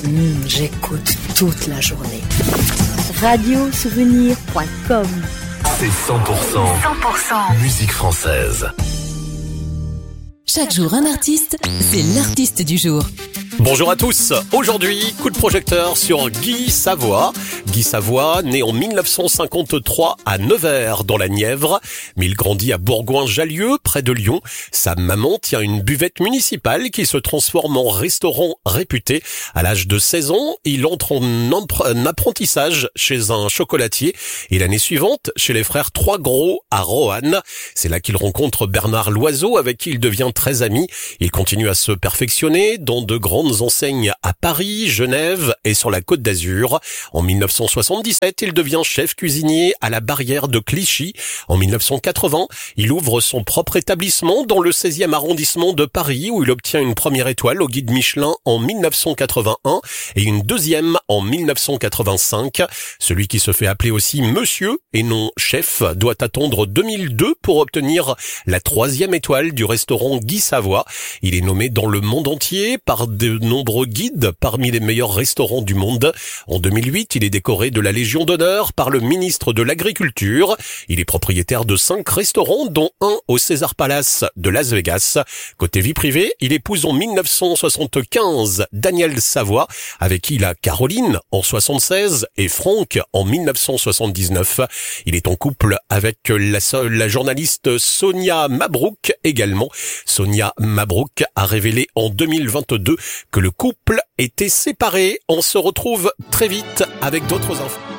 J'écoute toute la journée. Radiosouvenir.com. C'est 100% musique française. Chaque jour un artiste, c'est l'artiste du jour. Bonjour à tous. Aujourd'hui, coup de projecteur sur Guy Savoy. Guy Savoy, né en 1953 à Nevers dans la Nièvre, mais il grandit à Bourgoin-Jallieu, près de Lyon. Sa maman tient une buvette municipale qui se transforme en restaurant réputé. À l'âge de 16 ans, il entre en apprentissage chez un chocolatier et l'année suivante chez les frères Trois Gros à Roanne. C'est là qu'il rencontre Bernard Loiseau avec qui il devient très ami. Il continue à se perfectionner dans de grandes enseignes à Paris, Genève et sur la Côte d'Azur. En 1977, il devient chef cuisinier à la Barrière de Clichy. En 1980, il ouvre son propre établissement dans le 16e arrondissement de Paris où il obtient une première étoile au guide Michelin en 1981 et une deuxième en 1985. Celui qui se fait appeler aussi monsieur et non chef doit attendre 2002 pour obtenir la troisième étoile du restaurant Guy Savoy. Il est nommé dans le monde entier par de nombreux guides parmi les meilleurs restaurants du monde. En 2008, il est décoré de la Légion d'honneur par le ministre de l'Agriculture. Il est propriétaire de 5 restaurants, dont un au Caesars Palace de Las Vegas. Côté vie privée, il épouse en 1975 Daniel Savoy, avec qui il a Caroline en 76 et Franck en 1979. Il est en couple avec la journaliste Sonia Mabrouk également. Sonia Mabrouk a révélé en 2022 que le couple était séparé. On se retrouve très vite avec d'autres infos.